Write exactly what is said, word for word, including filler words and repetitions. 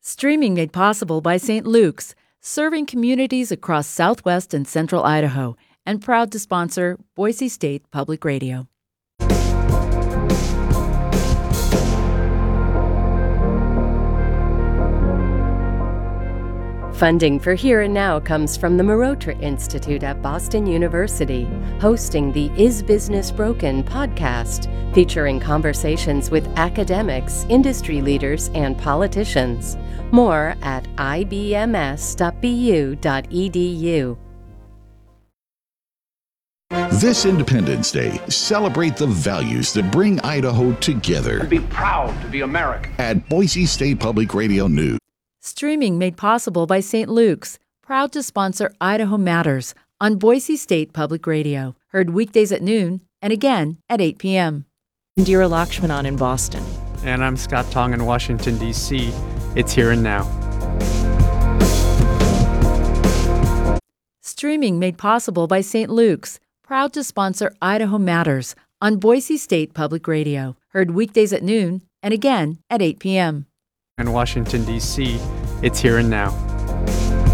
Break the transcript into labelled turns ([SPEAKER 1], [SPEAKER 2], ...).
[SPEAKER 1] Streaming made possible by Saint Luke's, serving communities across southwest and central Idaho, and proud to sponsor Boise State Public Radio.
[SPEAKER 2] Funding for Here and Now comes from the Marotra Institute at Boston University, hosting the Is Business Broken podcast, featuring conversations with academics, industry leaders, and politicians. More at I B M S dot B U dot E D U.
[SPEAKER 3] This Independence Day, celebrate the values that bring Idaho together.
[SPEAKER 4] And be proud to be American.
[SPEAKER 3] At Boise State Public Radio News.
[SPEAKER 1] Streaming made possible by Saint Luke's, proud to sponsor Idaho Matters on Boise State Public Radio. Heard weekdays at noon and again at eight p.m.
[SPEAKER 5] Indira Lakshmanan in Boston.
[SPEAKER 6] And I'm Scott Tong in Washington, D C It's Here and Now.
[SPEAKER 1] Streaming made possible by Saint Luke's, proud to sponsor Idaho Matters on Boise State Public Radio. Heard weekdays at noon and again at eight p.m.
[SPEAKER 6] In Washington, D C It's Here and Now.